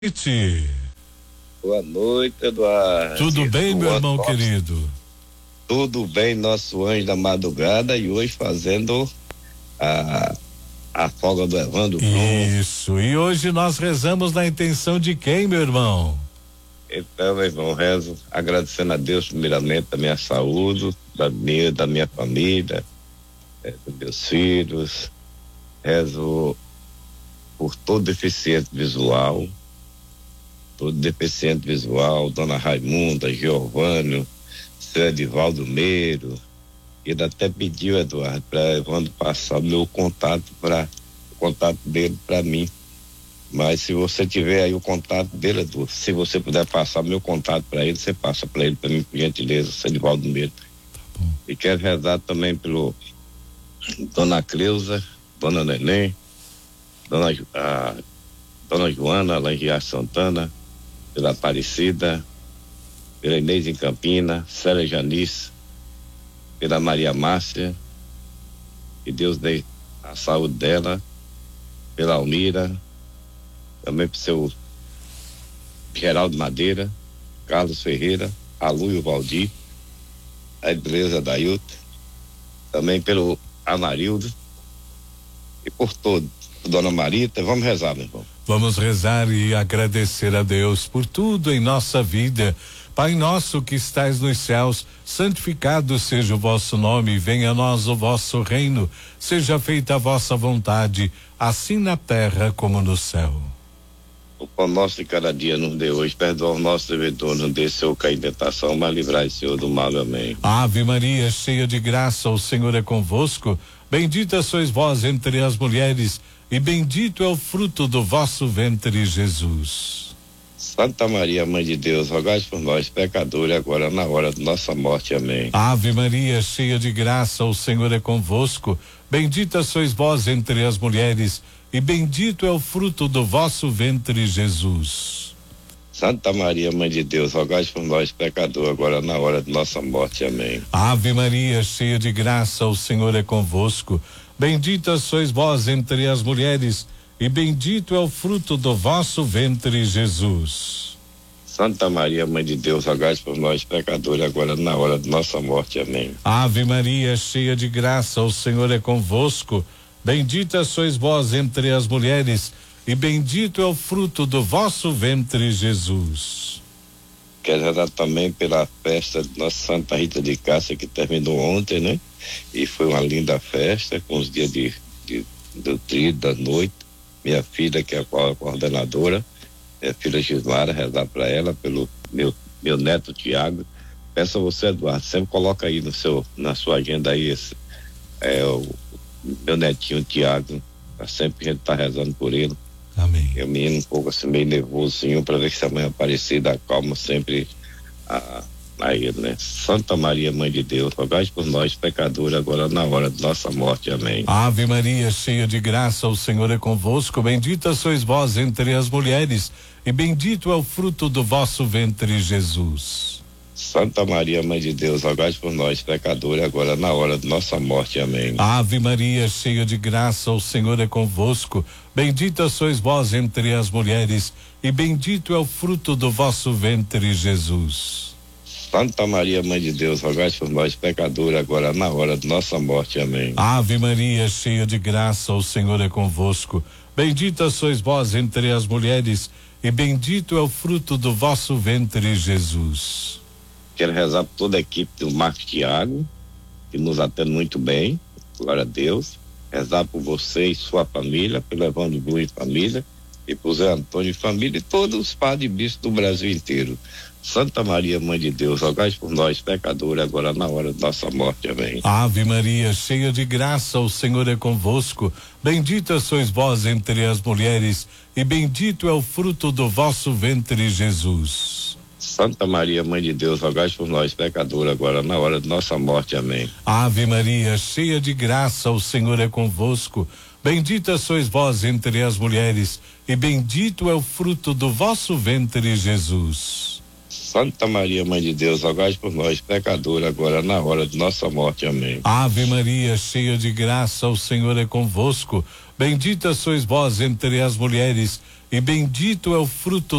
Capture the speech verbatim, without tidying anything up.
noite. Boa noite, Eduardo. Tudo bem, meu irmão nosso, querido? Tudo bem, nosso anjo da madrugada, e hoje fazendo a, a folga do Evandro Brum. Isso, e hoje nós rezamos na intenção de quem, meu irmão? Então, meu irmão, rezo agradecendo a Deus primeiramente da minha saúde, da minha, da minha família, é, dos meus filhos. Rezo por todo deficiente visual, todo deficiente visual, Dona Raimunda, Giovânio, seu Edivaldo Meiro. Ele até pediu, Eduardo, para Evandro passar o meu contato, para o contato dele para mim. Mas se você tiver aí o contato dele, Eduardo, se você puder passar o meu contato para ele, você passa para ele, para mim, por gentileza, seu Edivaldo Meiro. Tá bom. E quero rezar também pelo Dona Cleusa, Dona Neném, Dona, a, Dona Joana, lá em Riacho Santana, pela Aparecida, pela Inês em Campina, Célia Janice, pela Maria Márcia, que Deus dê a saúde dela, pela Almira, também pro seu Geraldo Madeira, Carlos Ferreira, Alúio Valdir, a Beleza da Ilta, também pelo Amarildo e por todo, Dona Marita. Vamos rezar, meu irmão. Vamos rezar e agradecer a Deus por tudo em nossa vida. Pai nosso que estais nos céus, santificado seja o vosso nome, venha a nós o vosso reino, seja feita a vossa vontade, assim na terra como no céu. O pão nosso de cada dia nos dê hoje, perdoa o nosso devedor, não deixe seu cair em tentação, mas livrai, Senhor, do mal. Amém. Ave Maria, cheia de graça, o Senhor é convosco, bendita sois vós entre as mulheres, e bendito é o fruto do vosso ventre, Jesus. Santa Maria, Mãe de Deus, rogai por nós, pecadores, agora na hora de nossa morte. Amém. Ave Maria, cheia de graça, o Senhor é convosco, bendita sois vós entre as mulheres, e bendito é o fruto do vosso ventre, Jesus. Santa Maria, Mãe de Deus, rogai por nós, pecadores, agora na hora de nossa morte. Amém. Ave Maria, cheia de graça, o Senhor é convosco, bendita sois vós entre as mulheres, e bendito é o fruto do vosso ventre, Jesus. Santa Maria, Mãe de Deus, rogai por nós, pecadores, agora na hora de nossa morte. Amém. Ave Maria, cheia de graça, o Senhor é convosco, bendita sois vós entre as mulheres, e bendito é o fruto do vosso ventre, Jesus. Quero rezar também pela festa de Nossa Santa Rita de Cássia, que terminou ontem, né? E foi uma linda festa, com os dias de, de, do trio, da noite. Minha filha, que é a coordenadora, minha filha Gismara, rezar para ela, pelo meu, meu neto Tiago. Peço a você, Eduardo, sempre coloca aí no seu, na sua agenda aí esse, é, o meu netinho Tiago, tá sempre a gente tá rezando por ele. Amém. Eu menino um pouco assim, meio nervosinho, para ver se a mãe aparecer, dá calma sempre a, a ele, né? Santa Maria, Mãe de Deus, rogai por nós, pecadores, agora na hora de nossa morte. Amém. Ave Maria, cheia de graça, o Senhor é convosco, bendita sois vós entre as mulheres, e bendito é o fruto do vosso ventre, Jesus. Santa Maria, Mãe de Deus, rogai por nós, pecadores, agora na hora de nossa morte. Amém. Ave Maria, cheia de graça, o Senhor é convosco, bendita sois vós entre as mulheres, e bendito é o fruto do vosso ventre, Jesus. Santa Maria, Mãe de Deus, rogai por nós, pecadores, agora na hora de nossa morte. Amém. Ave Maria, cheia de graça, o Senhor é convosco, bendita sois vós entre as mulheres, e bendito é o fruto do vosso ventre, Jesus. Quero rezar por toda a equipe do Marcos Tiago, que nos atende muito bem, glória a Deus. Rezar por você e sua família, pelo Evandro Brum e família, e por Zé Antônio e família, e todos os padres e bispos do Brasil inteiro. Santa Maria, Mãe de Deus, rogai por nós, pecadores, agora na hora de nossa morte. Amém. Ave Maria, cheia de graça, o Senhor é convosco, bendita sois vós entre as mulheres, e bendito é o fruto do vosso ventre, Jesus. Santa Maria, Mãe de Deus, rogai por nós, pecadores, agora na hora de nossa morte. Amém. Ave Maria, cheia de graça, o Senhor é convosco, bendita sois vós entre as mulheres, e bendito é o fruto do vosso ventre, Jesus. Santa Maria, Mãe de Deus, rogai por nós, pecadores, agora na hora de nossa morte. Amém. Ave Maria, cheia de graça, o Senhor é convosco, bendita sois vós entre as mulheres, e bendito é o fruto